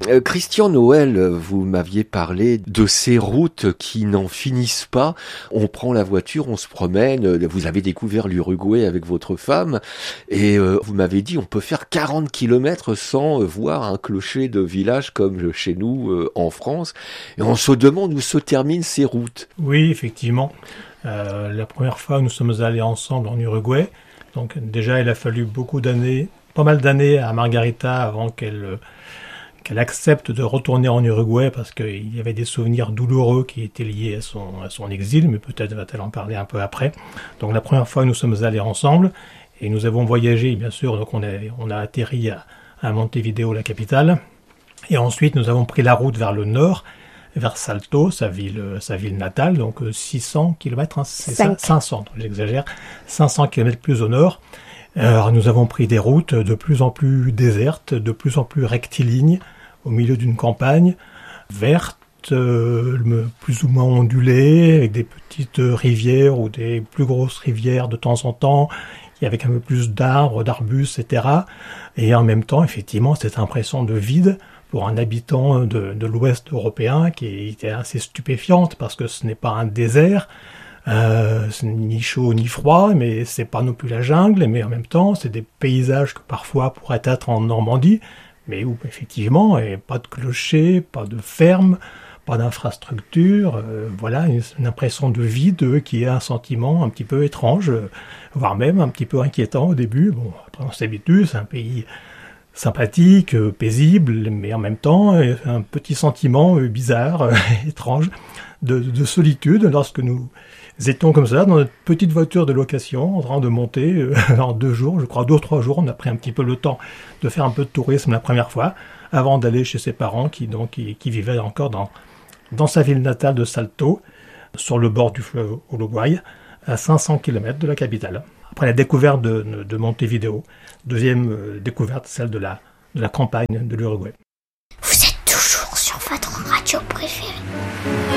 Christian Noël, vous m'aviez parlé de ces routes qui n'en finissent pas. On prend la voiture, on se promène. Vous avez découvert l'Uruguay avec votre femme et vous m'avez dit on peut faire 40 kilomètres sans voir un clocher de village comme chez nous en France. Et on se demande où se terminent ces routes. Oui, effectivement. La première fois, nous sommes allés ensemble en Uruguay. Donc déjà, il a fallu pas mal d'années à Margarita avant qu'elle accepte de retourner en Uruguay parce qu'il y avait des souvenirs douloureux qui étaient liés à son exil, mais peut-être va-t-elle en parler un peu après. Donc la première fois, nous sommes allés ensemble et nous avons voyagé, bien sûr, donc on a atterri à Montevideo, la capitale, et ensuite nous avons pris la route vers le nord, vers Salto, sa ville natale, donc 600 km, c'est ça, 500, j'exagère, 500 km plus au nord. Alors nous avons pris des routes de plus en plus désertes, de plus en plus rectilignes, au milieu d'une campagne verte, plus ou moins ondulée, avec des petites rivières ou des plus grosses rivières de temps en temps, avec un peu plus d'arbres, d'arbustes, etc. Et en même temps, effectivement, cette impression de vide pour un habitant de l'Ouest européen qui était assez stupéfiante parce que ce n'est pas un désert, c'est ni chaud ni froid, mais c'est pas non plus la jungle, mais en même temps, c'est des paysages que parfois pourraient être en Normandie, mais où effectivement, il n'y a pas de clocher, pas de ferme, pas d'infrastructure, voilà, une impression de vide qui est un sentiment un petit peu étrange, voire même un petit peu inquiétant au début. Bon, après on s'habitue, c'est un pays sympathique, paisible, mais en même temps, un petit sentiment bizarre, étrange, de solitude lorsque nous étions comme ça, dans notre petite voiture de location, en train de monter en 2 jours, je crois 2 ou 3 jours, on a pris un petit peu le temps de faire un peu de tourisme la première fois, avant d'aller chez ses parents qui vivaient encore dans sa ville natale de Salto, sur le bord du fleuve Uruguay, à 500 km de la capitale. Après la découverte de Montevideo, deuxième découverte, celle de la campagne de l'Uruguay. Vous êtes toujours sur votre radio préférée.